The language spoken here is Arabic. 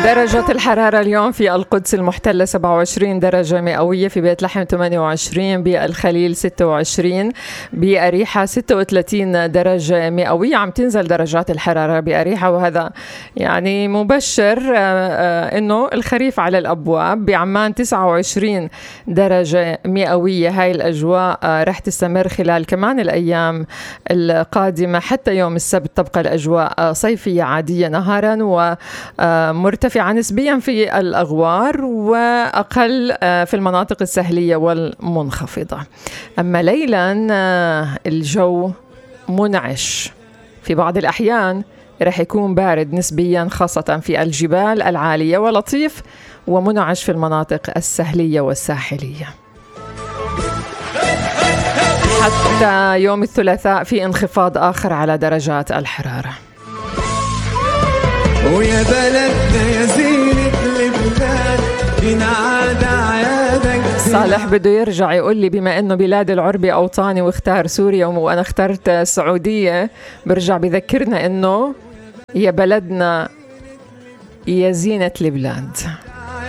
درجة الحرارة اليوم في القدس المحتلة 27 درجة مئوية، في بيت لحم 28، بالخليل 26، بأريحة 36 درجة مئوية. عم تنزل درجات الحرارة بأريحة، وهذا يعني مبشر إنه الخريف على الأبواب. بعمان 29 درجة مئوية. هاي الأجواء رح تستمر خلال كمان الأيام القادمة حتى يوم السبت. تبقى الأجواء صيفية عادية نهارا ومرتفعة نسبيا في الأغوار، وأقل في المناطق السهلية والمنخفضة. أما ليلا الجو منعش، في بعض الأحيان رح يكون بارد نسبيا خاصة في الجبال العالية، ولطيف ومنعش في المناطق السهلية والساحلية. حتى يوم الثلاثاء في انخفاض آخر على درجات الحرارة. ويا بلدنا يا زينة لبنان بنعاد عيادك. صالح بده يرجع يقول لي بما انه بلاد العربي اوطاني واختار سوريا وانا اخترت السعودية، برجع بذكرنا انه يا بلدنا يا زينة البلاد.